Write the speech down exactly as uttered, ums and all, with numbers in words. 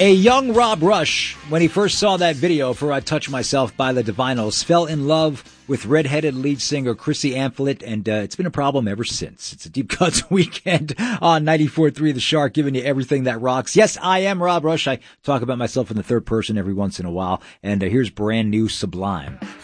A young Rob Rush, when he first saw that video for I Touch Myself by the Divinyls, fell in love with redheaded lead singer Chrissy Amphlett, and uh, it's been a problem ever since. It's a Deep Cuts weekend on ninety-four point three The Shark, giving you everything that rocks. Yes, I am Rob Rush. I talk about myself in the third person every once in a while, and uh, here's brand new Sublime.